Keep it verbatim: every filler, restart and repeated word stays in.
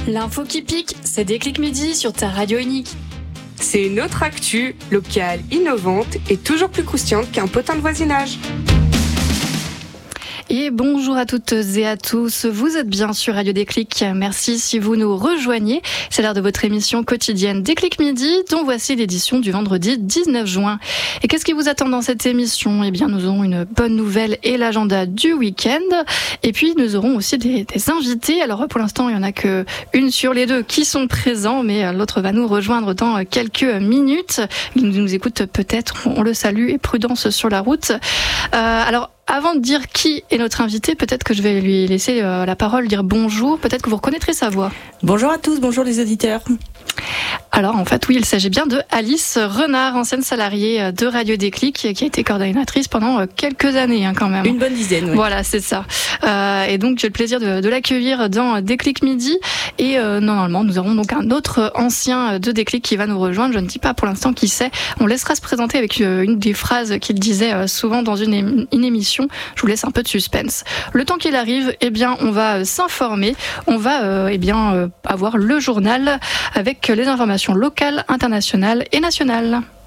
L'info qui pique, c'est Déclic Midi sur ta radio unique. C'est une autre actu, locale, innovante et toujours plus croustillante qu'un potin de voisinage. Et bonjour à toutes et à tous, vous êtes bien sur Radio Déclic, merci si vous nous rejoignez. C'est l'heure de votre émission quotidienne Déclic Midi, dont voici l'édition du vendredi dix-neuf juin. Et qu'est-ce qui vous attend dans cette émission ? Eh bien, nous aurons une bonne nouvelle et l'agenda du week-end. Et puis, nous aurons aussi des, des invités. Alors, pour l'instant, il n'y en a qu'une sur les deux qui sont présents, mais l'autre va nous rejoindre dans quelques minutes. Il nous écoute peut-être, on le salue, et prudence sur la route. Euh, alors, Avant de dire qui est notre invité, peut-être que je vais lui laisser euh, la parole, dire bonjour. Peut-être que vous reconnaîtrez sa voix. Bonjour à tous, bonjour les auditeurs. Alors en fait oui, il s'agit bien de Alice Renard, ancienne salariée de Radio Déclic, qui a été coordinatrice pendant quelques années hein, quand même. Une bonne dizaine, oui. Voilà, c'est ça. Euh, et donc j'ai le plaisir de, de l'accueillir dans Déclic Midi. Et euh, normalement, nous aurons donc un autre ancien de Déclic qui va nous rejoindre. Je ne dis pas pour l'instant qui c'est. On laissera se présenter avec une des phrases qu'il disait souvent dans une, une émission. Je vous laisse un peu de suspense. Le temps qu'il arrive, eh bien, on va s'informer. On va euh, eh bien, euh, avoir le journal avec les informations locales, internationales et nationales.